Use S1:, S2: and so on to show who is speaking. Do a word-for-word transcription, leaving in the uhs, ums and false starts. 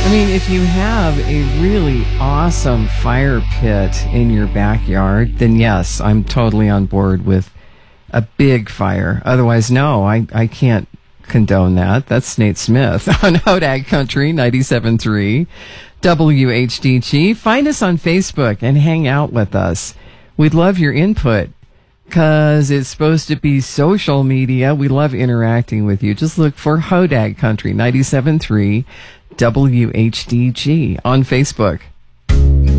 S1: I mean, if you have a really awesome fire pit in your backyard, then yes, I'm totally on board with a big fire. Otherwise, no, I, I can't condone that. That's Nate Smith on Hodag Country ninety-seven point three W H D G. Find us on Facebook and hang out with us. We'd love your input because it's supposed to be social media. We love interacting with you. Just look for Hodag Country ninety-seven point three W H D G on Facebook.